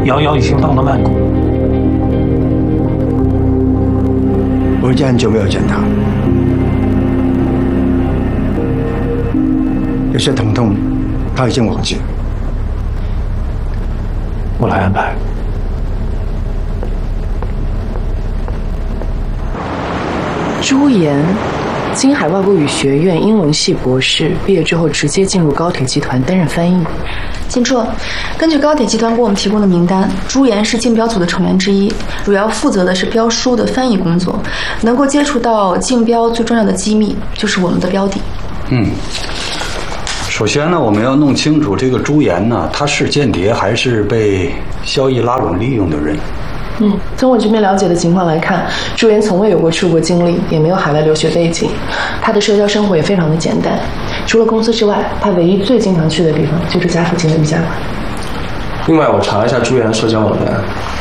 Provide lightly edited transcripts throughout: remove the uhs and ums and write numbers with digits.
遥遥已经到了曼谷。 我已经很久没有见他，有些疼痛他已经忘记了。 我来安排。 朱颜，京海外国语学院英文系博士，毕业之后直接进入高铁集团担任翻译。 金处，根据高铁集团给我们提供的名单，朱颜是竞标组的成员之一，主要负责的是标书的翻译工作，能够接触到竞标最重要的机密，就是我们的标底。 首先呢，我们要弄清楚这个朱颜呢，他是间谍还是被萧毅拉拢利用的人。 从我这边了解的情况来看，朱颜从未有过出国经历，也没有海外留学背景，他的社交生活也非常的简单。除了公司之外，他唯一最经常去的地方就是家附近的瑜伽馆。 另外，我查了一下朱颜的社交网站，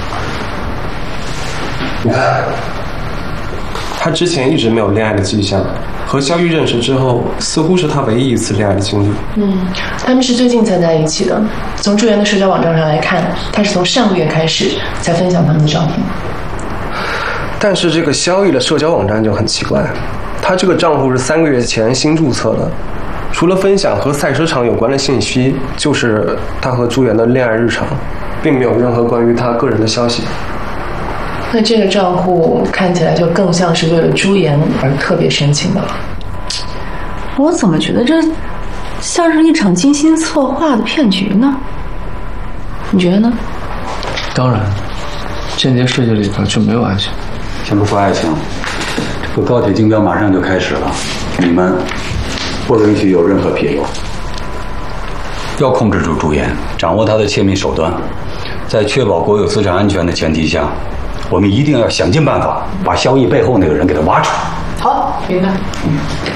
你看，他之前一直没有恋爱的迹象，和萧玉认识之后，似乎是他唯一一次恋爱的经历。 他们是最近才在一起的。从朱颜的社交网站上来看，他是从上个月开始才分享他们的照片。 但是这个萧玉的社交网站就很奇怪，他这个账户是3个月前新注册的，除了分享和赛车场有关的信息，就是他和朱颜的恋爱日常，并没有任何关于他个人的消息。 那这个账户看起来就更像是为了朱颜而特别申请的了。 我怎么觉得这像是一场精心策划的骗局呢？你觉得呢？ 当然，间谍世界里头就没有爱情。 先不说爱情，这个高铁竞标马上就开始了，你们不允许有任何纰漏，要控制住朱颜，掌握他的窃密手段，在确保国有资产安全的前提下，我们一定要想尽办法把萧毅背后那个人给他挖出来。 好，明白。